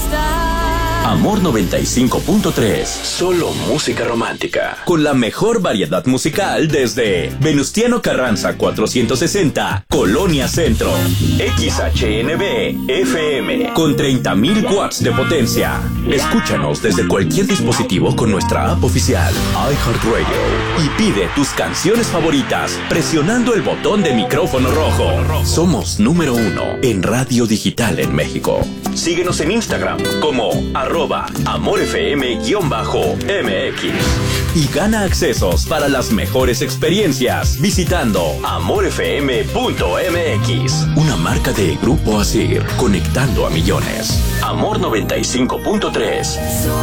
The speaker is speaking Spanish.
Amor 95.3, solo música romántica, con la mejor variedad musical desde Venustiano Carranza 460, Colonia Centro, XHNB FM, con 30.000 watts de potencia. Escúchanos desde cualquier dispositivo con nuestra app oficial, iHeartRadio, y pide tus canciones favoritas presionando el botón de micrófono rojo. Somos número 1 en radio digital en México. Síguenos en Instagram como @AmorFM_MX y gana accesos para las mejores experiencias visitando amorfm.mx, una marca de Grupo Asir, conectando a millones. Amor 95.3.